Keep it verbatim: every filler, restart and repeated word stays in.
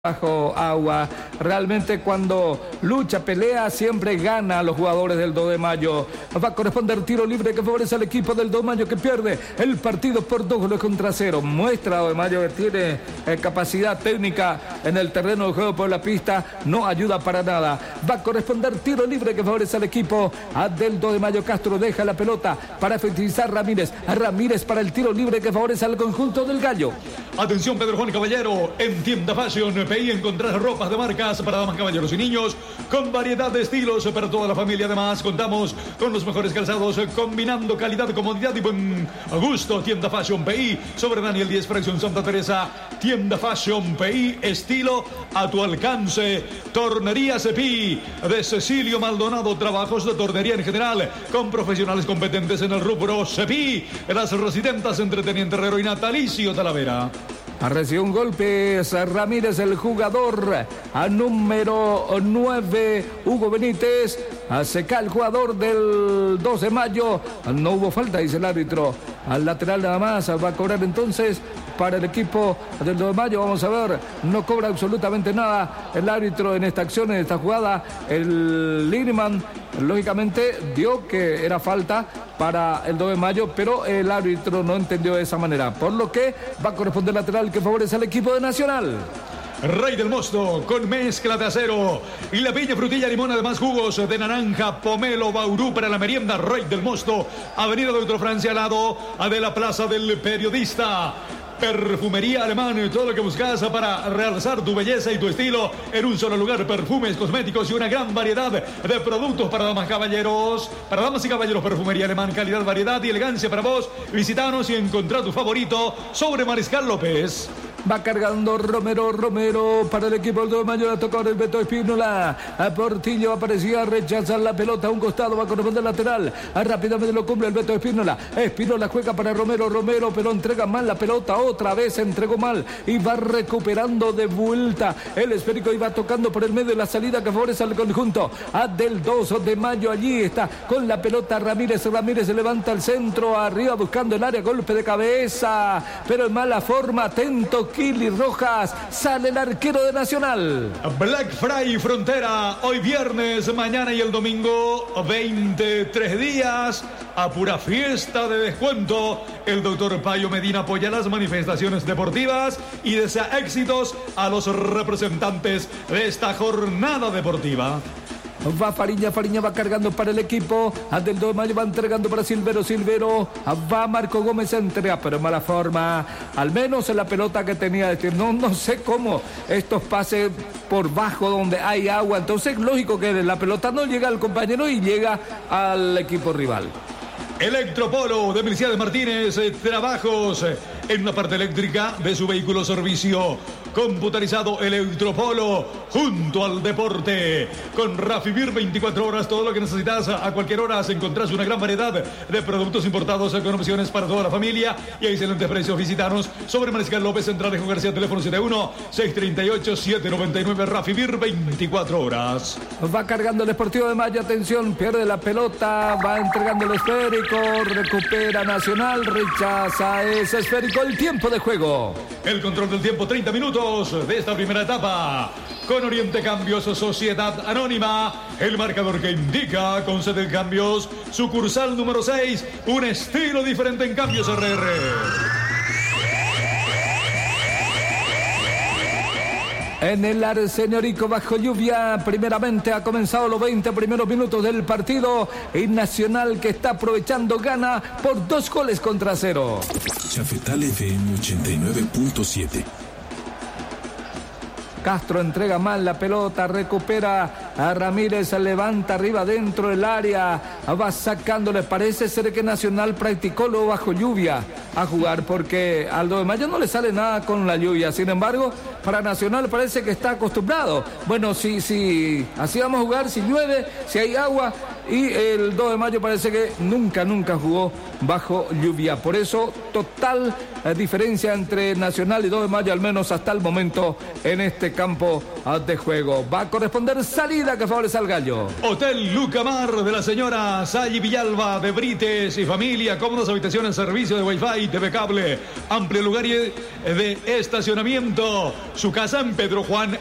bajo agua. Realmente cuando lucha, pelea, siempre gana a los jugadores del dos de mayo. Va a corresponder tiro libre que favorece al equipo del dos de mayo, que pierde el partido por dos goles contra cero. Muestra dos de mayo que tiene eh, capacidad técnica en el terreno de juego por la pista. No ayuda para nada. Va a corresponder tiro libre que favorece al equipo a del dos de mayo. Castro deja la pelota para efectivizar Ramírez. A Ramírez para el tiro libre que favorece al conjunto del Gallo. Atención, Pedro Juan Caballero, en Tienda Fashion P I encontrás ropas de marcas para damas, caballeros y niños con variedad de estilos para toda la familia. Además, contamos con los mejores calzados combinando calidad, comodidad y buen gusto. Tienda Fashion P I sobre Daniel diez, fracción Santa Teresa. Tienda Fashion P I, estilo a tu alcance. Tornería Cepí de Cecilio Maldonado, trabajos de tornería en general con profesionales competentes en el rubro. Cepí, las residentas entre Teniente Herrero y Natalicio Talavera. Recibe un golpe Ramírez, el jugador a número nueve, Hugo Benítez. Seca el jugador del dos de mayo. No hubo falta, dice el árbitro. Al lateral nada más. Va a cobrar entonces para el equipo del dos de mayo. Vamos a ver. No cobra absolutamente nada el árbitro en esta acción, en esta jugada. El Lineman, lógicamente, dio que era falta para el dos de mayo, pero el árbitro no entendió de esa manera. Por lo que va a corresponder lateral que favorece al equipo de Nacional. Rey del Mosto con mezcla de acero y la piña, frutilla, limón, además jugos de naranja, pomelo, baurú para la merienda. Rey del Mosto, Avenida de Otro Francia, al lado de la Plaza del Periodista. Perfumería Alemán, todo lo que buscas para realzar tu belleza y tu estilo en un solo lugar. Perfumes, cosméticos y una gran variedad de productos para damas, caballeros. Para damas y caballeros, Perfumería Alemán, calidad, variedad y elegancia para vos. Visitanos y encontrá tu favorito sobre Mariscal López. Va cargando Romero, Romero para el equipo del dos de mayo. Le tocó el Beto Espínola. A Portillo aparecía, rechazar la pelota a un costado. Va a corresponder lateral. A rápidamente lo cumple el Beto Espínola. Espínola juega para Romero, Romero, pero entrega mal la pelota. Otra vez entregó mal y va recuperando de vuelta. El esférico iba tocando por el medio de la salida que favorece al conjunto a del dos de mayo. Allí está con la pelota Ramírez. Ramírez se levanta al centro, arriba buscando el área. Golpe de cabeza, pero en mala forma. Atento Kili Rojas, sale el arquero de Nacional. Black Friday Frontera, hoy viernes, mañana y el domingo, veintitrés días, a pura fiesta de descuento. El doctor Payo Medina apoya las manifestaciones deportivas y desea éxitos a los representantes de esta jornada deportiva. Va Fariña, Fariña va cargando para el equipo. Al del dos de mayo va entregando para Silvero, Silvero. Va Marco Gómez, entrega, pero en mala forma. Al menos en la pelota que tenía. Decir, no, no sé cómo estos pases por bajo donde hay agua. Entonces, lógico que la pelota no llega al compañero y llega al equipo rival. Electropolo de Meliciades Martínez, eh, trabajos eh, en la parte eléctrica de su vehículo, servicio computarizado. Electropolo junto al deporte con Rafibir, veinticuatro horas, todo lo que necesitas a cualquier hora. Encontrás una gran variedad de productos importados con opciones para toda la familia y a excelentes precios. Visitanos sobre Mariscal López, Central García, teléfono siete uno, seis tres ocho, siete nueve nueve. Rafibir, veinticuatro horas. Va cargando el Sportivo de Mayo, atención, pierde la pelota, va entregando el esférico, recupera Nacional, rechaza ese esférico. El tiempo de juego. El control del tiempo, treinta minutos de esta primera etapa. Con Oriente Cambios, Sociedad Anónima, el marcador que indica con sede de cambios, sucursal número seis, un estilo diferente en cambios R R. En el Arsenio bajo lluvia, primeramente ha comenzado los veinte primeros minutos del partido y Nacional, que está aprovechando, gana por dos goles contra cero. Cafetal F M ochenta y nueve punto siete. Castro entrega mal la pelota, recupera a Ramírez, se levanta arriba dentro del área, va sacándole. Parece ser que Nacional practicó lo bajo lluvia a jugar, porque al dos de mayo no le sale nada con la lluvia. Sin embargo, para Nacional parece que está acostumbrado. Bueno, si, si así vamos a jugar, si llueve, si hay agua y el dos de mayo parece que nunca, nunca jugó bajo lluvia. Por eso, total eh, diferencia entre Nacional y dos de mayo, al menos hasta el momento, en este campo de juego. Va a corresponder salida que favorece al Gallo. Hotel Lucamar de la señora Sayi Villalba, de Brites y familia, cómodas habitaciones, servicio de Wi-Fi, T V cable, amplio lugar de estacionamiento. Su casa en Pedro Juan